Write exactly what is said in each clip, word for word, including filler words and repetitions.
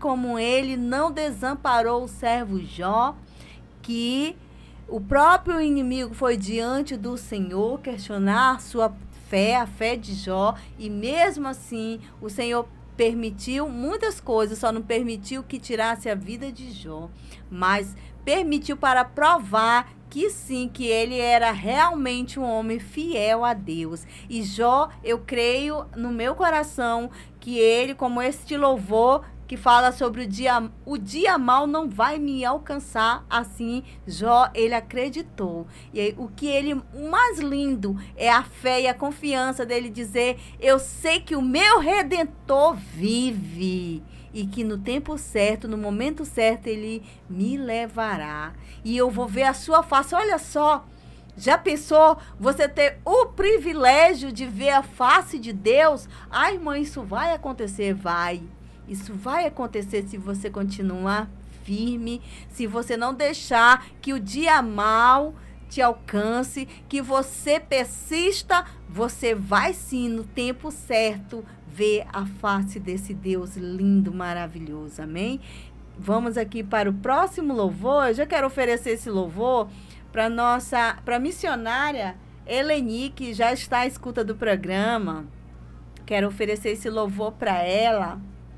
como ele não desamparou o servo Jó, que o próprio inimigo foi diante do Senhor questionar sua fé, a fé de Jó, e mesmo assim o Senhor permitiu muitas coisas, só não permitiu que tirasse a vida de Jó, mas permitiu para provar que sim, que ele era realmente um homem fiel a Deus. E Jó, eu creio no meu coração que ele, como este louvor que fala sobre o dia, o dia mal não vai me alcançar, assim, Jó, ele acreditou. E aí, o que ele, o mais lindo é a fé e a confiança dele dizer, eu sei que o meu Redentor vive e que no tempo certo, no momento certo, ele me levará e eu vou ver a sua face. Olha só, já pensou você ter o privilégio de ver a face de Deus? Ai, irmã, isso vai acontecer? Vai. Isso vai acontecer se você continuar firme, se você não deixar que o dia mal te alcance, que você persista, você vai sim, no tempo certo, ver a face desse Deus lindo, maravilhoso. Amém? Vamos aqui para o próximo louvor. Eu já quero oferecer esse louvor para nossa, para a missionária Eleni, que já está à escuta do programa. Quero oferecer esse louvor para ela.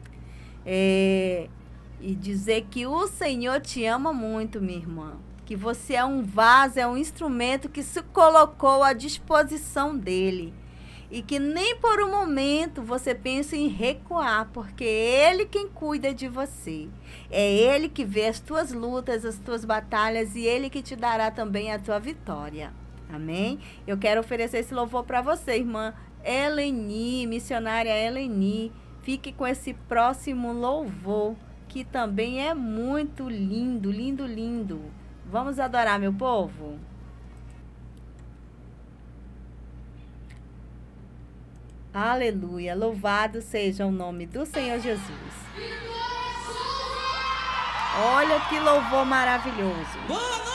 É, e dizer que o Senhor te ama muito, minha irmã, que você é um vaso, é um instrumento que se colocou à disposição dele e que nem por um momento você pensa em recuar, porque é ele quem cuida de você, é ele que vê as tuas lutas, as tuas batalhas e ele que te dará também a tua vitória. Amém? Eu quero oferecer esse louvor para você, irmã Eleni, missionária Eleni. Fique com esse próximo louvor, que também é muito lindo, lindo, lindo. Vamos adorar, meu povo? Aleluia, louvado seja o nome do Senhor Jesus. Olha que louvor maravilhoso.